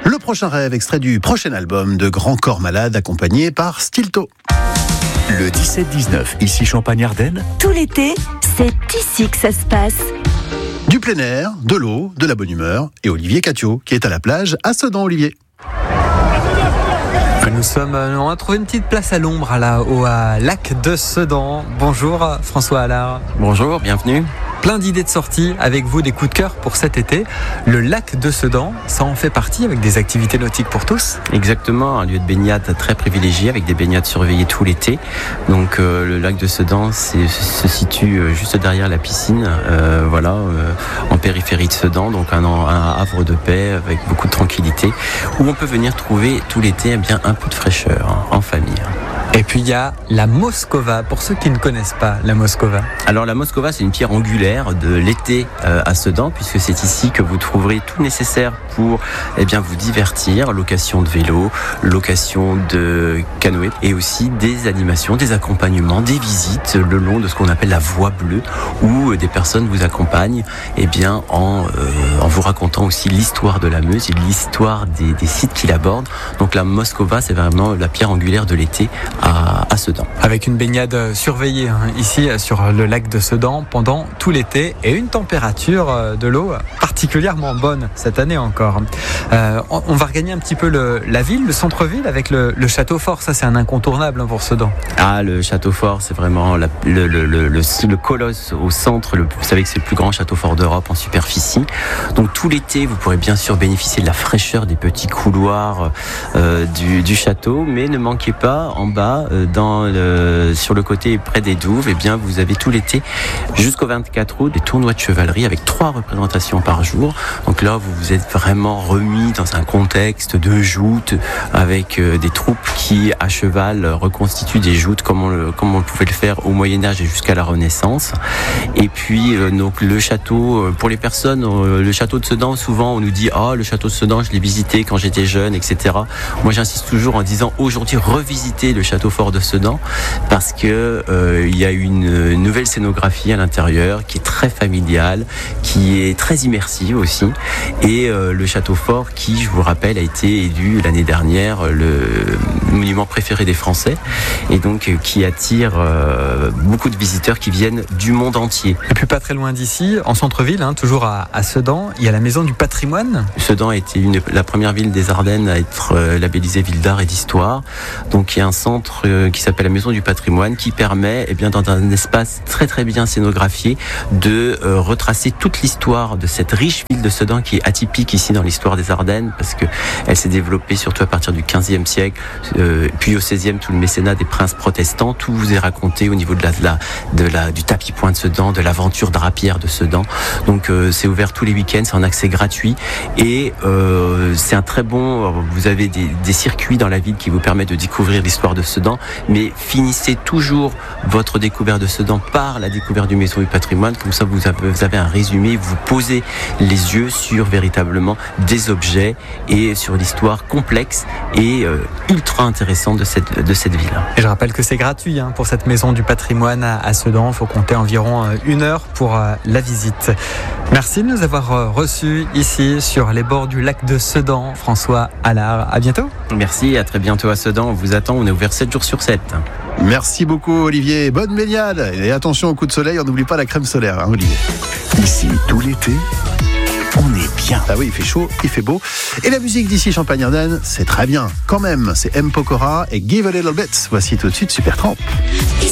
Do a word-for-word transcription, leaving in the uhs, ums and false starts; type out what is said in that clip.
Le prochain rêve, extrait du prochain album de Grand Corps Malade, accompagné par Stilto. Le dix-sept dix-neuf, ici Champagne-Ardenne. Tout l'été, c'est ici que ça se passe. Du plein air, de l'eau, de la bonne humeur et Olivier Catio qui est à la plage à Sedan. Olivier. Nous sommes, on a trouvé une petite place à l'ombre à la, au à lac de Sedan. Bonjour François Allard. Bonjour, bienvenue. Plein d'idées de sortie avec vous, des coups de cœur pour cet été. Le lac de Sedan, ça en fait partie avec des activités nautiques pour tous. Exactement, un lieu de baignade très privilégié avec des baignades surveillées tout l'été. Donc euh, le lac de Sedan c'est, se situe juste derrière la piscine, euh, voilà, euh, en périphérie de Sedan, donc un, un havre de paix avec beaucoup de tranquillité, où on peut venir trouver tout l'été eh bien un peu de fraîcheur hein, en famille. Et puis il y a la Moscova, pour ceux qui ne connaissent pas la Moscova. Alors la Moscova, c'est une pierre angulaire de l'été euh, à Sedan, puisque c'est ici que vous trouverez tout nécessaire pour eh bien, vous divertir, location de vélo, location de canoë, et aussi des animations, des accompagnements, des visites le long de ce qu'on appelle la voie bleue, où des personnes vous accompagnent eh bien, en, euh, en vous racontant aussi l'histoire de la Meuse et l'histoire des, des sites qu'il aborde. Donc la Moscova, c'est vraiment la pierre angulaire de l'été à, à Sedan. Avec une baignade surveillée hein, ici sur le lac de Sedan pendant tout l'été et une température de l'eau particulièrement bonne cette année encore. Euh, on, on va regagner un petit peu le, la ville, le centre-ville avec le, le château fort. Ça c'est un incontournable hein, pour Sedan. Ah, le château fort, c'est vraiment la, le, le, le, le, le colosse au centre. Le, vous savez que c'est le plus grand château fort d'Europe en superficie. Donc tout l'été, vous pourrez bien sûr bénéficier de la fraîcheur des petits couloirs euh, du, du château, mais ne manquez pas en bas, dans le, sur le côté près des douves, eh bien vous avez tout l'été jusqu'au vingt-quatre août des tournois de chevalerie avec trois représentations par jour. Donc là vous vous êtes vraiment remis dans un contexte de joutes avec euh, des troupes qui à cheval reconstituent des joutes comme on, le, comme on pouvait le faire au Moyen-Âge et jusqu'à la Renaissance. Et puis euh, donc le château, euh, pour les personnes, euh, le château de Sedan, souvent on nous dit ah oh, le château de Sedan je l'ai visité quand j'étais jeune, et cetera. Moi j'insiste toujours en disant aujourd'hui revisitez le château fort de Sedan parce que euh, il y a une nouvelle scénographie à l'intérieur qui est très familiale, qui est très immersive aussi, et euh, le château fort qui, je vous rappelle, a été élu l'année dernière le monument préféré des Français et donc euh, qui attire euh, beaucoup de visiteurs qui viennent du monde entier. Et puis pas très loin d'ici, en centre-ville, hein, toujours à, à Sedan, il y a la maison du patrimoine. Sedan a été une, la première ville des Ardennes à être euh, labellisée ville d'art et d'histoire. Donc il y a un centre euh, qui s'appelle la Maison du Patrimoine qui permet, eh bien, dans un espace très très bien scénographié, de euh, retracer toute l'histoire de cette riche ville de Sedan qui est atypique ici dans l'histoire des Ardennes parce que elle s'est développée surtout à partir du quinzième siècle, euh, puis au seizième tout le mécénat des princes protestants. Tout vous est raconté au niveau de la, de la, de la du tapis point de Sedan, de l'aventure drapière de Sedan. Donc euh, c'est ouvert tous les week-ends, c'est en accès gratuit et euh, c'est un très bon. Vous avez des, des circuits dans la ville qui vous permettent de découvrir l'histoire de Sedan, mais finissez toujours votre découverte de Sedan par la découverte du Maison du Patrimoine. Comme ça, vous avez, vous avez un résumé, vous posez les yeux sur véritablement des objets et sur l'histoire complexe et euh, ultra intéressante de cette, de cette ville. Et je rappelle que c'est gratuit hein, pour cette Maison du Patrimoine à, à Sedan. Il faut compter environ euh, une heure pour euh, la visite. Merci de nous avoir euh, reçus ici sur les bords du lac de Sedan. François Allard, à bientôt. Merci, à très bientôt à Sedan. On vous attend, on est ouvert sept jours sur sept. Merci beaucoup Olivier, bonne baignade et attention au coup de soleil, on n'oublie pas la crème solaire hein, Olivier. Ici tout l'été, on est bien. Ah oui, il fait chaud, il fait beau. Et la musique d'ici Champagne-Ardenne, c'est très bien quand même. C'est M. Pokora et Give a Little Bit. Voici tout de suite Supertramp.